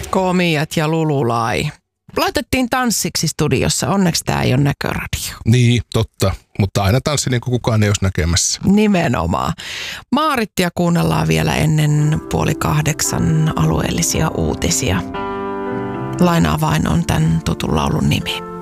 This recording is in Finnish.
Komiat ja Lululai. Laitettiin tanssiksi studiossa. Onneksi tämä ei ole näköradio. Niin, totta. Mutta aina tanssi niin kuin kukaan ei olisi näkemässä. Nimenomaan. Maarittia kuunnellaan vielä ennen 7:30 alueellisia uutisia. Lainaa vain on tämän tutun laulun nimi.